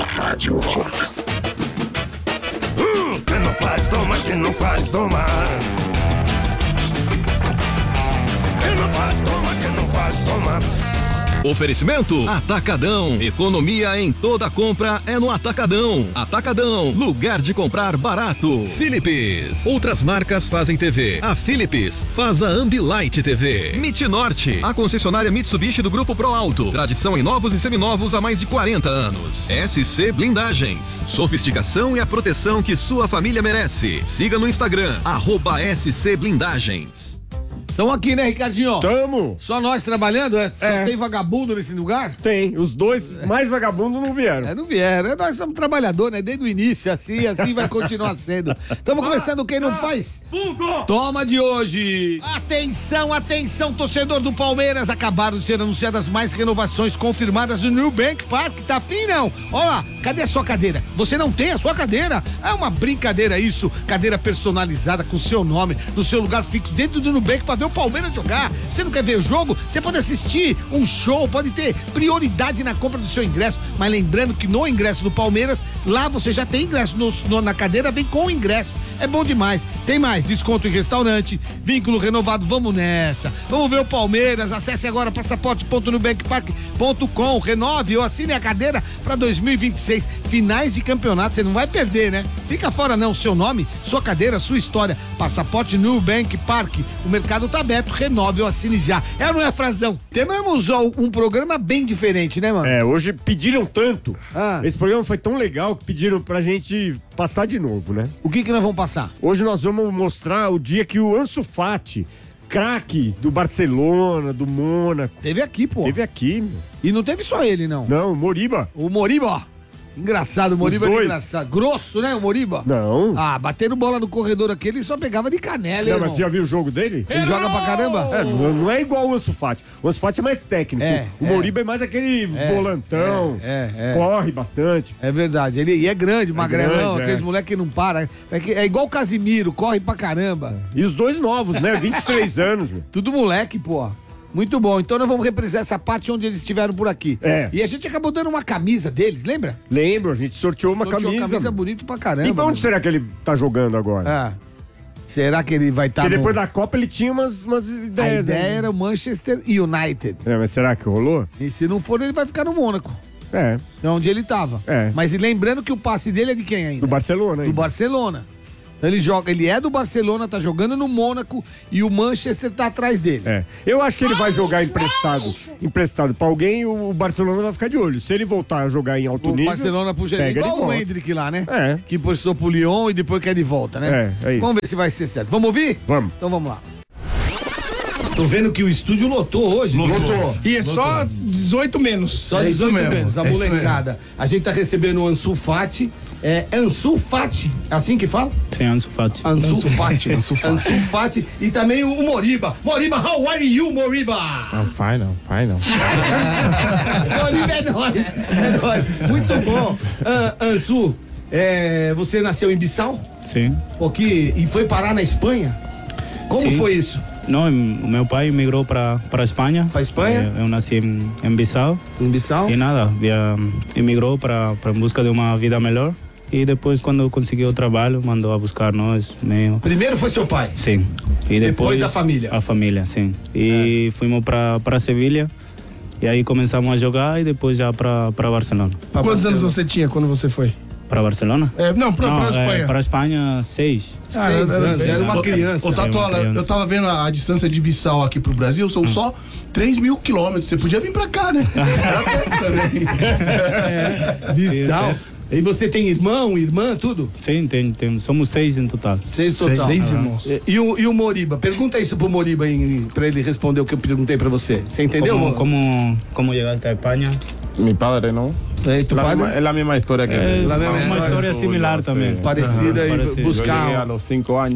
Rádio Rock. Quem não faz, toma, quem não faz, toma. Quem não faz, toma, quem não faz, toma. Oferecimento Atacadão. Economia em toda compra é no Atacadão. Atacadão, lugar de comprar barato. Philips. Outras marcas fazem TV. A Philips faz a Ambilight TV. MIT Norte, a concessionária Mitsubishi do Grupo Pro Alto. Tradição em novos e seminovos há mais de 40 anos. SC Blindagens. Sofisticação e a proteção que sua família merece. Siga no Instagram, @SC Blindagens. Estamos aqui, né, Ricardinho? Tamo. Só nós trabalhando, é? Só tem vagabundo nesse lugar? Tem. Os dois mais vagabundos não vieram. Não vieram. Nós somos trabalhadores, né? Desde o início, assim vai continuar sendo. Estamos começando Quem Não Faz. Toma de hoje. Atenção, atenção, torcedor do Palmeiras. Acabaram de ser anunciadas mais renovações confirmadas no Nubank Park. Tá afim, não? Olha lá, cadê a sua cadeira? Você não tem a sua cadeira? É uma brincadeira isso. Cadeira personalizada com seu nome, no seu lugar fixo, dentro do Nubank pra ver o Palmeiras jogar. Você não quer ver o jogo? Você pode assistir um show, pode ter prioridade na compra do seu ingresso, mas lembrando que no ingresso do Palmeiras, lá você já tem ingresso na cadeira, vem com o ingresso. É bom demais. Tem mais, desconto em restaurante, vínculo renovado, vamos nessa. Vamos ver o Palmeiras, acesse agora passaporte.nubankpark.com, renove ou assine a cadeira para 2026. Finais de campeonato, você não vai perder, né? Fica fora não, seu nome, sua cadeira, sua história. Passaporte Nubank Park. O mercado tá aberto, renove ou assine já. É ou não é, Frazão? Temos um programa bem diferente, né, mano? Hoje pediram tanto. Esse programa foi tão legal que pediram pra gente passar de novo, né? O que nós vamos passar? Hoje nós vamos mostrar o dia que o Ansu Fati, craque do Barcelona, do Mônaco. Teve aqui, pô. Teve aqui, meu. E não teve só ele, não. Não, Moriba. O Moriba. Engraçado, o Moriba é engraçado. Grosso, né, o Moriba? Não. Batendo bola no corredor aqui, ele só pegava de canela, Não, irmão. mas você já viu o jogo dele? Ele joga pra caramba? Não é igual o Ansu Fati. O Ansu Fati é mais técnico. O Moriba é mais aquele volantão. Corre bastante. É verdade. Ele é grande, magrelão, grande, aqueles moleques que não param. É igual o Casimiro, corre pra caramba. E os dois novos, né? 23 anos. Meu. Tudo moleque, pô. Muito bom. Então nós vamos reprisar essa parte onde eles estiveram por aqui. E a gente acabou dando uma camisa deles, lembra? Lembro, a gente sorteou uma camisa. Uma camisa bonita pra caramba. E pra onde será que ele tá jogando agora? Será que ele vai estar Porque depois da Copa ele tinha umas ideias. A ideia era o Manchester United. Mas será que rolou? E se não for, ele vai ficar no Mônaco. É onde ele tava. Mas lembrando que o passe dele é de quem ainda? Do Barcelona. Do Barcelona. Então ele é do Barcelona, tá jogando no Mônaco e o Manchester tá atrás dele. Eu acho que ele vai jogar emprestado pra alguém e o Barcelona vai ficar de olho. Se ele voltar a jogar em alto nível... O Barcelona puxa ele igual o Hendrick lá, né? Que postou pro Lyon e depois quer de volta, né? É isso. Vamos ver se vai ser certo. Vamos ouvir? Vamos. Então vamos lá. Tô vendo que o estúdio lotou hoje. Lotou. E é só 18 menos. Só 18 menos, a molecada. A gente tá recebendo o Ansu Fati. Ansu Fati, assim que fala? Sim, Ansu Fati. Ansu Fati. E também o Moriba. Moriba, how are you, Moriba? I'm fine. Moriba é nóis. Muito bom. Ansu, você nasceu em Bissau? Sim. E foi parar na Espanha? Como foi isso? Não, o meu pai migrou para a Espanha. Para a Espanha? Eu nasci em Bissau. Em Bissau? E nada, emigrou para busca de uma vida melhor. E depois, quando conseguiu o trabalho, mandou a buscar nós. Primeiro foi seu pai? Sim. E depois a família? A família, sim. E fomos para Sevilha. E aí começamos a jogar e depois já para Barcelona. Quantos anos você tinha quando você foi? Para Barcelona? Não, para a Espanha. Para a Espanha, 6. 6 anos, era uma criança. Ô, Tatola, eu tava vendo a distância de Bissau aqui pro Brasil, são só 3.000 quilômetros. Você podia vir pra cá, né? Era perto também. Bissau. E você tem irmão, irmã, tudo? Sim, tem. Somos 6 em total. 6 total. 6 irmãos. E o Moriba? Pergunta isso pro Moriba pra ele responder o que eu perguntei pra você. Você entendeu? Como chegaste a Espanha? Mi padre, ¿no? ¿Tu padre? Es la misma historia que una historia similar también. Parecida. Yo llegué a los 5 años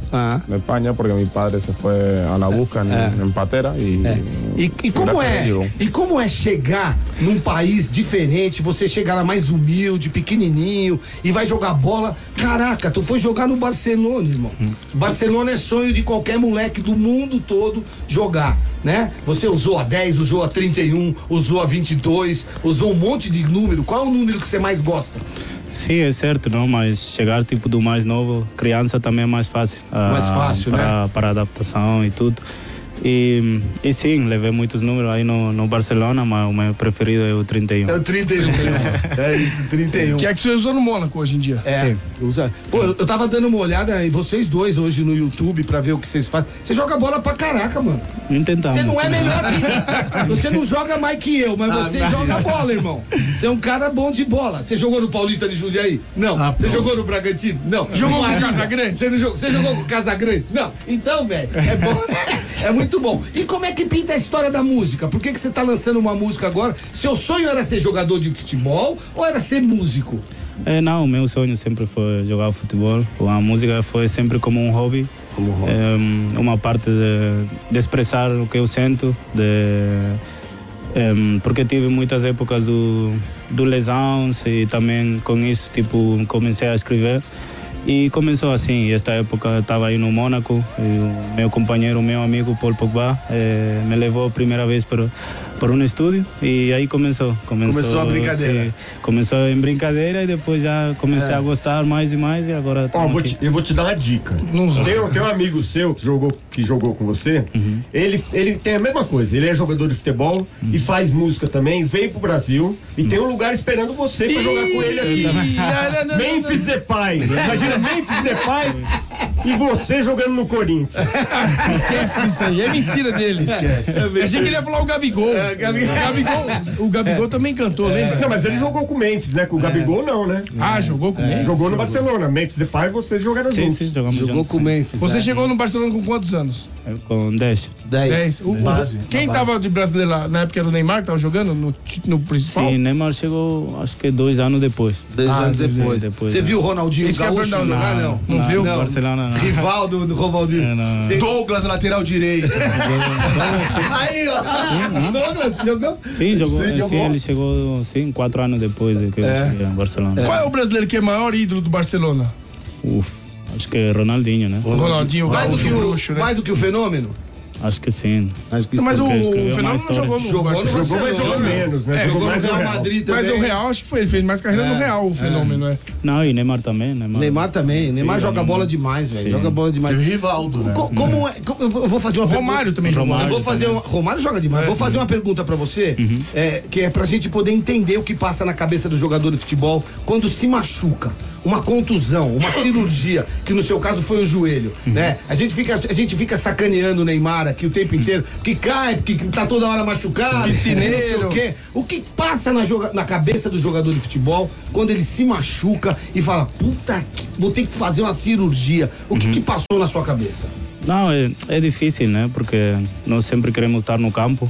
de España, porque mi padre se fue a la busca en patera E como é chegar num país diferente, você chegar lá mais humilde, pequenininho e vai jogar bola? Caraca, tu foi jogar no Barcelona, irmão. Barcelona é sonho de qualquer moleque do mundo todo jogar, né? Você usou a 10, usou a 31, usou a 22, usou um monte de número. Qual é o número que você mais gosta? Sim, é certo, não, mas chegar tipo do mais novo, criança também é mais fácil. Mais fácil, né? Para adaptação e tudo. E sim, levei muitos números aí no Barcelona, mas o meu preferido é o 31. É o 31. É isso, 31. Que é que você usou no Mônaco hoje em dia. Sim. Usa. Pô, eu tava dando uma olhada em vocês dois hoje no YouTube pra ver o que vocês fazem. Você joga bola pra caraca, mano. Tentamos. Você não é melhor que... Você não joga mais que eu, mas você joga bola, irmão. Você é um cara bom de bola. Você jogou no Paulista de Jundiaí? Não. Você jogou no Bragantino? Não. Jogou com o Casagrande? Você jogou com o Casagrande? Não. Então, velho, é bom. É muito bom. E como é que pinta a história da música? Por que você tá lançando uma música agora? Seu sonho era ser jogador de futebol ou era ser músico? Não, o meu sonho sempre foi jogar futebol. A música foi sempre como um hobby. Uma parte de expressar o que eu sinto, porque tive muitas épocas do lesões e também com isso tipo comecei a escrever. E começou assim, esta época eu estava aí no Mônaco, e o meu companheiro, o meu amigo Paul Pogba me levou a primeira vez por um estúdio e aí começou a brincadeira. Sim, começou em brincadeira e depois já comecei a gostar mais e mais e agora eu vou te dar uma dica. Tem um amigo seu que jogou com você, ele tem a mesma coisa, ele é jogador de futebol e faz música também, veio pro Brasil e tem um lugar esperando você pra jogar com ele aqui. Memphis Depay, imagina Memphis Depay e você jogando no Corinthians. Esquece isso aí, é mentira dele. Esquece. Achei que ele ia falar o Gabigol. O Gabigol também cantou, lembra? Não, mas ele jogou com o Memphis, né? Com o Gabigol não, né? Jogou com o Memphis? Jogou no Barcelona. Memphis Depay e vocês jogaram juntos. Sim, jogamos Jogou juntos, com o Memphis. Você chegou no Barcelona com quantos anos? Eu com 10. 10. Quem tava de brasileiro lá? Na época era o Neymar que tava jogando no principal? Sim, Neymar chegou acho que 2 anos depois. 2 anos depois. Você viu o Ronaldinho Gaúcho jogar? Não viu? Não, Barcelona não. Rival do Ronaldinho. Douglas, lateral direito. Aí, ó. Douglas, jogou? Sim, jogou. Sim, ele chegou 4 anos depois de que eu cheguei em Barcelona. Qual é o brasileiro que é maior ídolo do Barcelona? Acho que é Ronaldinho, né? O Ronaldinho, bruxo, né? Mais do que o Fenômeno? Acho que sim. Mas o Fenômeno não jogou no Barcelona. Jogou, mas jogou menos, né? Jogou no Real Madrid também. Mas o Real, acho que ele fez mais carreira no Real, o Fenômeno, né? Não, e Neymar também. Neymar também. Neymar joga bola demais, velho. Joga bola demais. Teve Rivaldo, né? Como é? Eu vou fazer uma pergunta. Romário também jogou. Romário joga demais. Vou fazer uma pergunta pra você, que é pra gente poder entender o que passa na cabeça do jogador de futebol quando se machuca. Uma contusão, uma cirurgia, que no seu caso foi o joelho, né? A gente fica sacaneando o Neymar aqui o tempo inteiro, que cai, porque tá toda hora machucado, piscineiro. Não sei o quê. O que passa na cabeça do jogador de futebol quando ele se machuca e fala, puta, vou ter que fazer uma cirurgia. O que passou na sua cabeça? Não, é difícil, né? Porque nós sempre queremos estar no campo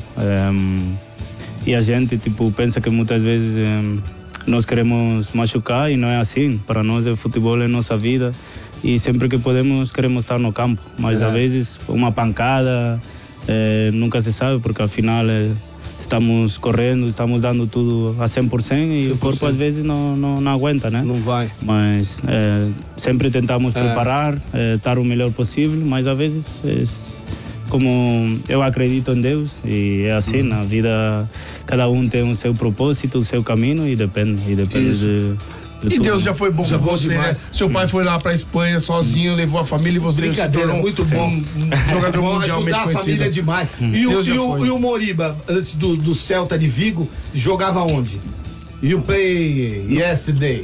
e a gente, tipo, pensa que muitas vezes nós queremos machucar e não é assim. Para nós o futebol é nossa vida e sempre que podemos queremos estar no campo. Mas às vezes uma pancada nunca se sabe, porque afinal estamos correndo, estamos dando tudo a 100% e o corpo às vezes não aguenta, né? Não vai. Mas sempre tentamos preparar, estar o melhor possível, mas às vezes como eu acredito em Deus e é assim, na vida cada um tem o seu propósito, o seu caminho e depende de E Deus já foi bom com você, né? Seu pai foi lá pra Espanha sozinho, levou a família e você brincadeira, muito bom. Um jogador mundialmente ajudar a família demais. E o Moriba, antes do Celta de jogava onde? You play yesterday.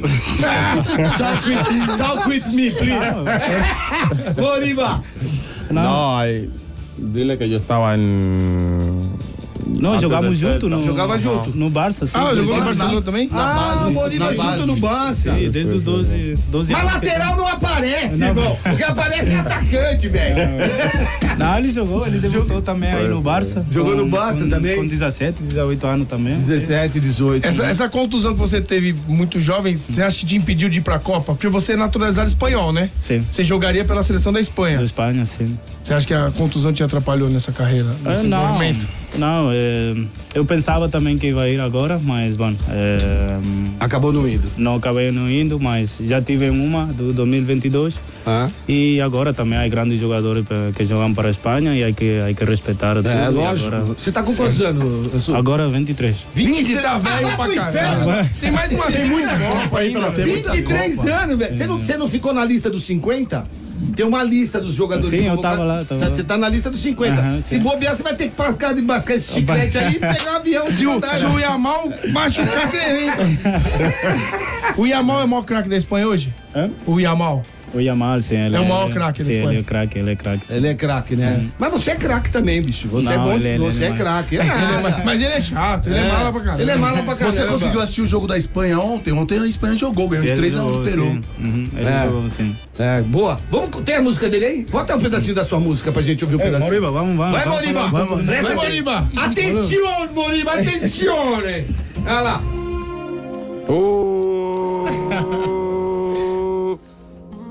Talk with me, please. Moriba. No, dile que yo estaba en Não, jogamos junto. Jogava junto. No Barça, sim. Jogou no Barcelona também? O Moriba junto no Barça. Sim, desde os 12 Mas anos. lateral não aparece, irmão. O que aparece é atacante, velho. Não, ele jogou, ele debutou também aí no Barça. Jogou no Barça também? Com 17, 18 anos também. 17, 18. Essa contusão que você teve muito jovem, você acha que te impediu de ir pra Copa? Porque você é naturalizado espanhol, né? Sim. Você jogaria pela seleção da Espanha. Da Espanha, sim. Você acha que a contusão te atrapalhou nessa carreira, nesse momento? Não, eu pensava também que ia ir agora, mas, bom... Acabou não indo. Não acabei não indo, mas já tive uma do 2022. E agora também há grandes jogadores que jogam para a Espanha e há que respeitar tudo. É, lógico. Agora, você tá com quantos anos? agora 23. 20 tá velho pra caralho. Tem mais uma Copa ainda. 23 anos, velho. Você não ficou na lista dos 50? Tem uma lista dos jogadores. Sim, eu tava lá. Você tá na lista dos 50. Se bobear, você vai ter que bascar esse chiclete aí e pegar o avião. Se o Yamal machucar, você entra. O Yamal é o maior craque da Espanha hoje? O Yamal. O Yamal, sim. Ele é o maior craque da Espanha. Ele é craque. Ele é craque, né? Mas você é craque também, bicho. Você não, é bom, você é craque. Mas ele é chato, ele é mala pra caramba. Ele é mala pra caramba. Você conseguiu assistir o jogo da Espanha ontem? Ontem a Espanha jogou, ganhou de 3 a 1 do Peru. Ele jogou, sim. Boa. Tem a música dele aí? Bota um pedacinho da sua música pra gente ouvir um pedacinho. Moriba, vamos. Vai, Moriba. Vai, Moriba. Atenção, Moriba, atenção. Olha lá.